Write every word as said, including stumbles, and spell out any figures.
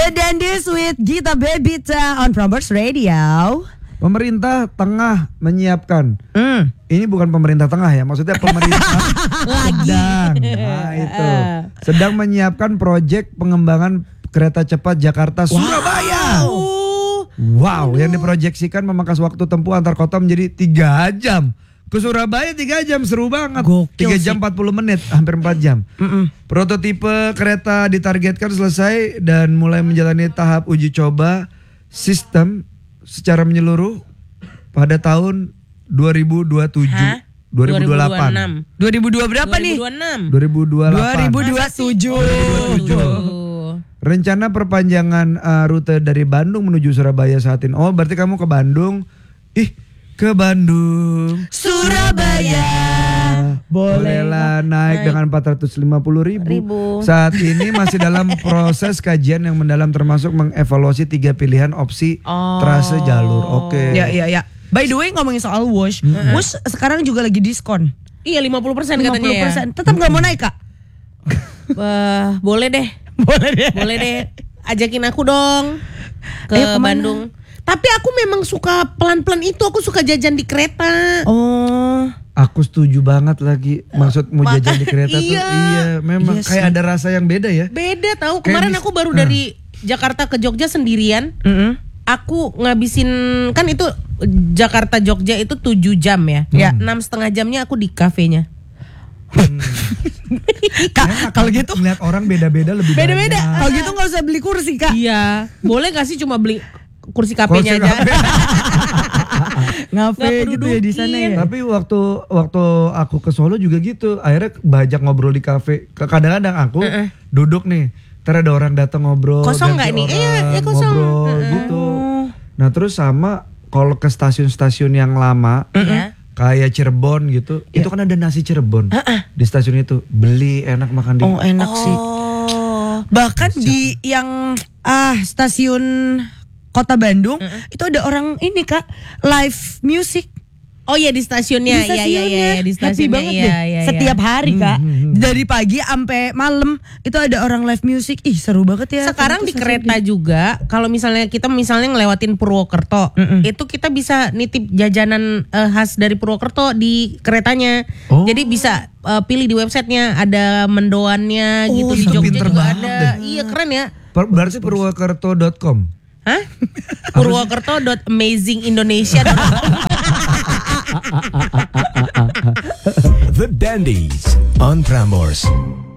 The Dandies with Gita Bebita on Prambors Radio. Pemerintah tengah menyiapkan. Mm. Ini bukan pemerintah tengah ya, maksudnya pemerintah sedang. Nah itu sedang menyiapkan proyek pengembangan kereta cepat Jakarta Surabaya. Wow, wow yang diproyeksikan memangkas waktu tempuh antar kota menjadi tiga jam. Ke Surabaya tiga jam, seru banget. tiga jam empat puluh menit, hampir empat jam. Mm-mm. Prototipe kereta ditargetkan selesai dan mulai menjalani tahap uji coba sistem secara menyeluruh pada tahun dua ribu dua puluh tujuh. Hah? dua ribu dua puluh delapan. dua ribu dua berapa nih? dua ribu dua puluh delapan. dua ribu dua puluh tujuh. dua ribu dua puluh tujuh. Rencana perpanjangan uh, rute dari Bandung menuju Surabaya saat ini. Oh, berarti kamu ke Bandung. Ih, ke Bandung. Surabaya. Bolehlah naik, naik dengan empat ratus lima puluh ribu. ribu. Saat ini masih dalam proses kajian yang mendalam termasuk mengevaluasi tiga pilihan opsi oh. trase jalur. Oke. Okay. Ya ya ya. By the way ngomongin soal Wush, mm-hmm. Wush sekarang juga lagi diskon. Iya lima puluh persen katanya ya. Tetap nggak mau naik Kak? uh, boleh deh. Boleh deh. Boleh deh. Ajakin aku dong ke eh, Bandung. Tapi aku memang suka pelan-pelan itu, aku suka jajan di kereta. Oh. Aku setuju banget lagi. Maksud mau jajan di kereta iya. tuh iya memang yes. Kayak ada rasa yang beda ya. Beda tahu. Kemarin aku baru uh. dari Jakarta ke Jogja sendirian. Mm-hmm. Aku ngabisin, kan itu Jakarta Jogja itu tujuh jam ya. Hmm. Ya enam setengah jamnya aku di kafenya. Hmm. Kak, kalau gitu ngeliat orang beda-beda lebih beda-beda. Kalau gitu nggak usah beli kursi Kak. Iya. Boleh nggak sih cuma beli kursi kafenya aja? Ngafe gitu ya di sana ya. Tapi waktu waktu aku ke Solo juga gitu. Akhirnya banyak ngobrol di kafe. Kadang-kadang aku uh-uh. duduk nih. Ntar ada orang datang ngobrol. Kosong nggak nih? Iya, ya kosong. Ngobrol uh-uh. gitu. Nah terus sama kalau ke stasiun-stasiun yang lama. Uh-uh. Kayak Cirebon gitu, yeah. Itu kan ada nasi Cirebon uh-uh. di stasiun itu, beli enak makan di. Oh enak oh. sih. Bahkan Siap. di yang ah stasiun Kota Bandung uh-uh. itu ada orang ini Kak live music. Oh iya di stasiunnya, di stasiunnya. Ya, ya, ya, di stasiunnya. Happy banget ya, deh. Ya, ya. Setiap hari Kak, hmm, hmm, hmm. dari pagi sampai malam itu ada orang live music. Ih seru banget ya. Sekarang di kereta di... juga, kalau misalnya kita misalnya ngelewatin Purwokerto, mm-mm. itu kita bisa nitip jajanan uh, khas dari Purwokerto di keretanya. Oh. Jadi bisa uh, pilih di websitenya, ada mendoannya oh, gitu di Jogja juga ada. Deh. Iya keren ya. Berarti purwokerto dot com. Hah? purwokerto dot amazing indonesia dot com. The Dandies on Prambors.